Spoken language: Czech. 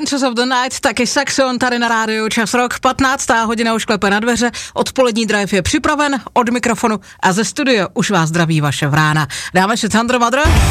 Princess of the Night, taky Saxon tady na rádiu Čas Rock, 15. hodina už klepe na dveře, odpolední drive je připraven, od mikrofonu a ze studia už vás zdraví vaše Vrána. Dáme si Thunder Mother.